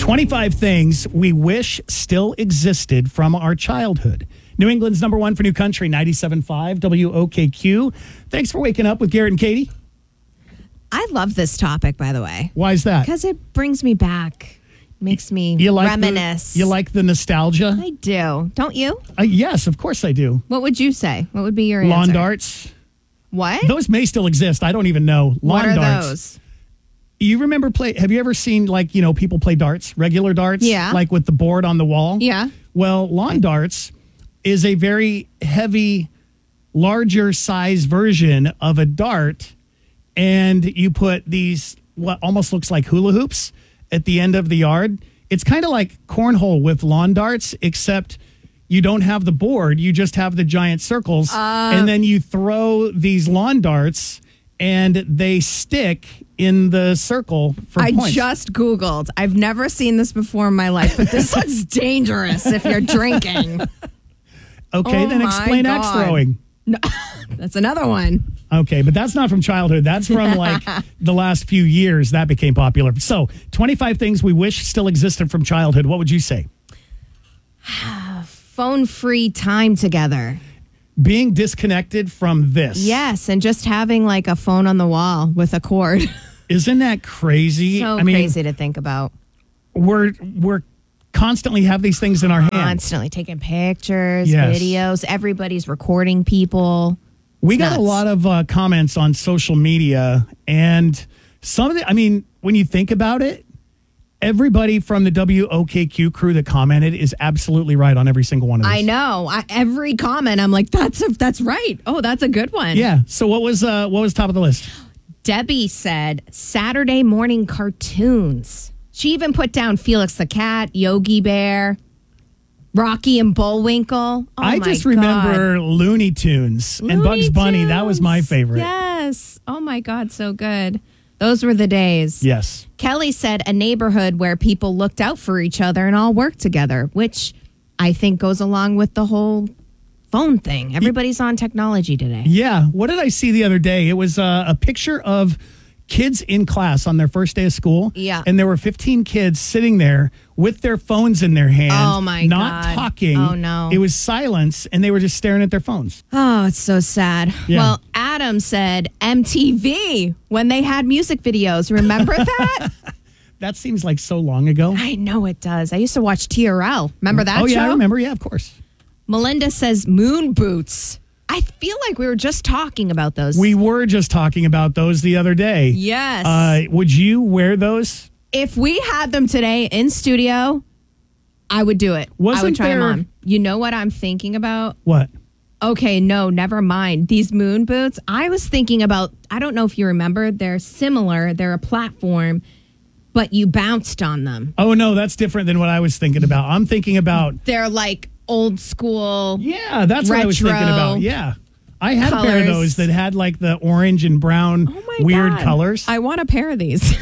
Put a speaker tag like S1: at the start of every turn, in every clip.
S1: 25 things we wish still existed from our childhood. New England's number one for New Country, 97.5 WOKQ. Thanks for waking up with Garrett and Katie.
S2: I love this topic, by the way.
S1: Why is that?
S2: Because it brings me back. Makes me reminisce.
S1: You like the nostalgia?
S2: I do. Don't you?
S1: Yes, of course I do.
S2: What would you say? What would be your answer?
S1: Lawn darts.
S2: What?
S1: Those may still exist. I don't even know.
S2: What are
S1: darts.
S2: those?
S1: You remember have you ever seen people play darts, regular darts?
S2: Yeah.
S1: Like with the board on the wall?
S2: Yeah.
S1: Well, lawn darts is a very heavy, larger size version of a dart. And you put these, what almost looks like hula hoops at the end of the yard. It's kind of like cornhole with lawn darts, except you don't have the board. You just have the giant circles. And then you throw these lawn darts and they stick in the circle for points.
S2: I just Googled. I've never seen this before in my life, but this looks dangerous if you're drinking.
S1: Okay, then explain axe throwing.
S2: No, that's another one.
S1: Okay, but that's not from childhood. That's from the last few years that became popular. So 25 things we wish still existed from childhood. What would you say?
S2: Phone-free time together.
S1: Being disconnected from this.
S2: Yes, and just having like a phone on the wall with a cord.
S1: Isn't that crazy?
S2: Crazy to think about.
S1: We're constantly have these things in our hands.
S2: Constantly taking pictures, videos. Everybody's recording people.
S1: We got a lot of comments on social media, and some of it, when you think about it, everybody from the WOKQ crew that commented is absolutely right on every single one of these.
S2: I know. Every comment, I'm like, that's right. Oh, that's a good one.
S1: Yeah. So what was top of the list?
S2: Debbie said Saturday morning cartoons. She even put down Felix the Cat, Yogi Bear, Rocky and Bullwinkle.
S1: I just remember Looney Tunes and Bugs Bunny. That was my favorite.
S2: Yes. Oh, my God. So good. Those were the days.
S1: Yes.
S2: Kelly said a neighborhood where people looked out for each other and all worked together, which I think goes along with the whole phone thing. Everybody's on technology today.
S1: Yeah. What did I see the other day? It was a picture of kids in class on their first day of school.
S2: Yeah.
S1: And there were 15 kids sitting there with their phones in their hand.
S2: Oh, my God.
S1: Not talking.
S2: Oh, no.
S1: It was silence, and they were just staring at their phones.
S2: Oh, it's so sad.
S1: Yeah.
S2: Well, Adam said MTV when they had music videos. Remember that?
S1: That seems like so long ago.
S2: I know it does. I used to watch TRL. Remember that show?
S1: Oh, yeah, I remember. Yeah, of course.
S2: Melinda says moon boots. I feel like we were just talking about those.
S1: We were just talking about those the other day.
S2: Yes.
S1: Would you wear those?
S2: If we had them today in studio, I would do it. I would try them on. You know what I'm thinking about?
S1: What?
S2: Okay, no, never mind. These moon boots, I was thinking about, I don't know if you remember, they're similar. They're a platform, but you bounced on them.
S1: Oh, no, that's different than what I was thinking about. I'm thinking about...
S2: They're like old school.
S1: Yeah, that's what I was thinking about. Yeah. I had a pair of those that had like the orange and brown weird colors.
S2: I want a pair of these.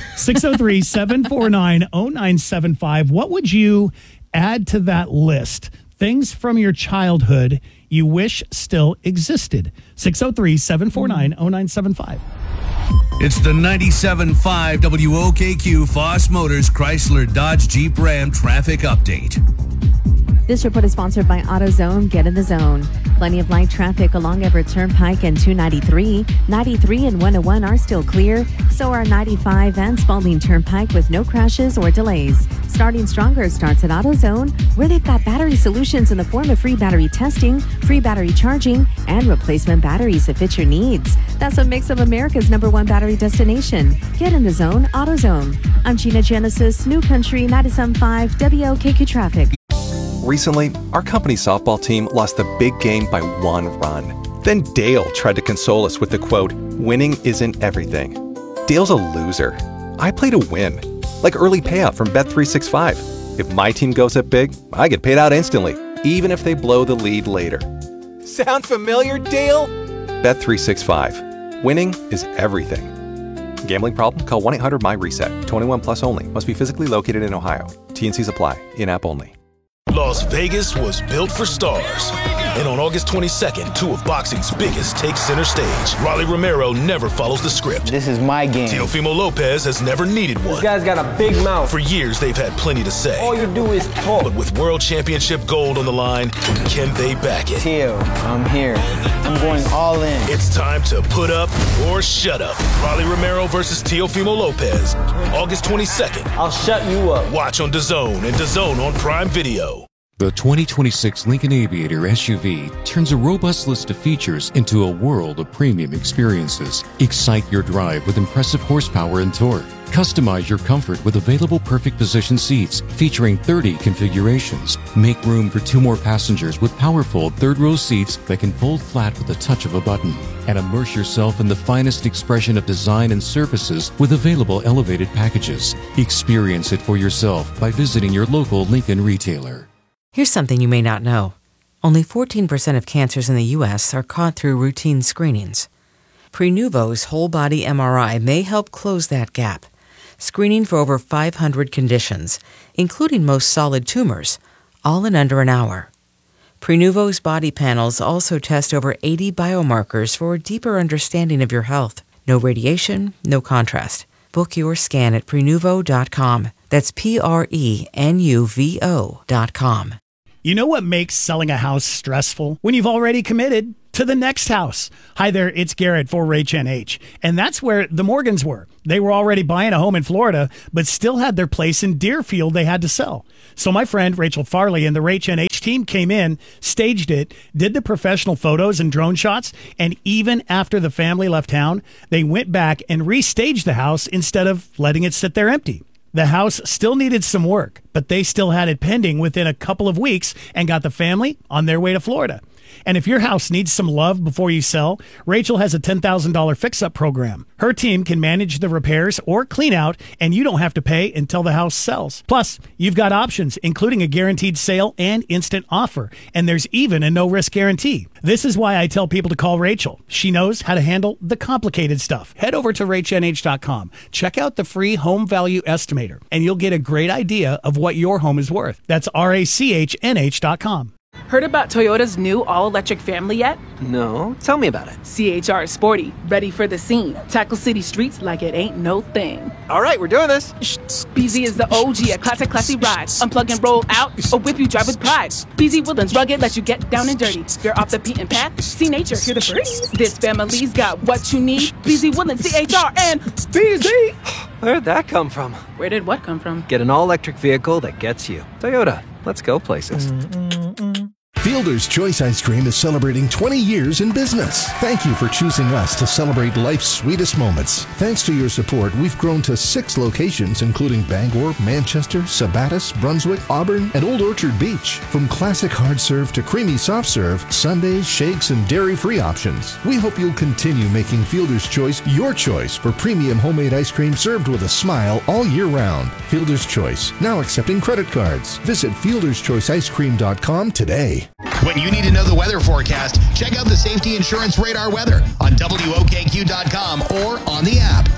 S1: 603-749-0975. What would you add to that list? Things from your childhood you wish still existed. 603-749-0975.
S3: It's the 97.5 WOKQ Foss Motors Chrysler Dodge Jeep Ram traffic update.
S4: This report is sponsored by AutoZone. Get in the zone. Plenty of light traffic along Everett Turnpike and 293. 93 and 101 are still clear. So are 95 and Spalding Turnpike with no crashes or delays. Starting Stronger starts at AutoZone, where they've got battery solutions in the form of free battery testing, free battery charging, and replacement batteries that fit your needs. That's what makes them America's #1 battery destination. Get in the zone, AutoZone. I'm Gina Genesis, New Country 97.5 WOKQ Traffic.
S5: Recently, our company's softball team lost the big game by 1 run. Then Dale tried to console us with the quote, "Winning isn't everything." Dale's a loser. I play to win. Like early payout from Bet365. If my team goes up big, I get paid out instantly, even if they blow the lead later. Sound familiar, Dale? Bet365. Winning is everything. Gambling problem? Call 1-800-MY-RESET. 21 plus only. Must be physically located in Ohio. T&Cs apply. In-app only.
S6: Las Vegas was built for stars. And on August 22nd, two of boxing's biggest take center stage. Rolly Romero never follows the script.
S7: This is my game.
S6: Teofimo Lopez has never needed one.
S7: This guy's got a big mouth.
S6: For years, they've had plenty to say.
S7: All you do is talk.
S6: But with World Championship gold on the line, can they back it?
S7: Teo, I'm here. I'm going all in.
S6: It's time to put up or shut up. Rolly Romero versus Teofimo Lopez. August 22nd.
S7: I'll shut you up.
S6: Watch on DAZN and DAZN on Prime Video.
S8: The 2026 Lincoln Aviator SUV turns a robust list of features into a world of premium experiences. Excite your drive with impressive horsepower and torque. Customize your comfort with available perfect position seats featuring 30 configurations. Make room for 2 more passengers with powerful third-row seats that can fold flat with the touch of a button. And immerse yourself in the finest expression of design and surfaces with available elevated packages. Experience it for yourself by visiting your local Lincoln retailer.
S9: Here's something you may not know. Only 14% of cancers in the U.S. are caught through routine screenings. Prenuvo's whole-body MRI may help close that gap, screening for over 500 conditions, including most solid tumors, all in under an hour. Prenuvo's body panels also test over 80 biomarkers for a deeper understanding of your health. No radiation, no contrast. Book your scan at Prenuvo.com. That's Prenuvo.com.
S1: You know what makes selling a house stressful? When you've already committed to the next house. Hi there, it's Garrett for H&H. And that's where the Morgans were. They were already buying a home in Florida, but still had their place in Deerfield they had to sell. So my friend Rachel Farley and the H&H team came in, staged it, did the professional photos and drone shots, and even after the family left town, they went back and restaged the house instead of letting it sit there empty. The house still needed some work, but they still had it pending within a couple of weeks and got the family on their way to Florida. And if your house needs some love before you sell, Rachel has a $10,000 fix-up program. Her team can manage the repairs or clean out, and you don't have to pay until the house sells. Plus, you've got options, including a guaranteed sale and instant offer. And there's even a no-risk guarantee. This is why I tell people to call Rachel. She knows how to handle the complicated stuff. Head over to RachNH.com. Check out the free home value estimator, and you'll get a great idea of what your home is worth. That's RachNH.com.
S10: Heard about Toyota's new all-electric family yet?
S11: No, tell me about it.
S10: CHR is sporty, ready for the scene. Tackle city streets like it ain't no thing.
S11: All right, we're doing this.
S10: BZ is the OG, a classy ride. Unplug and roll out, or whip you drive with pride. BZ Woodlands rugged, let you get down and dirty. You're off the beaten path, see nature, hear the birds. This family's got what you need. BZ Woodlands, CHR, and BZ.
S11: Where'd that come from?
S10: Where did what come from?
S11: Get an all-electric vehicle that gets you. Toyota, let's go places.
S12: Fielder's Choice Ice Cream is celebrating 20 years in business. Thank you for choosing us to celebrate life's sweetest moments. Thanks to your support, we've grown to 6 locations, including Bangor, Manchester, Sabattus, Brunswick, Auburn, and Old Orchard Beach. From classic hard serve to creamy soft serve, sundaes, shakes, and dairy-free options. We hope you'll continue making Fielder's Choice your choice for premium homemade ice cream served with a smile all year round. Fielder's Choice, now accepting credit cards. Visit FieldersChoiceIceCream.com today.
S13: When you need to know the weather forecast, check out the Safety Insurance Radar weather on WOKQ.com or on the app.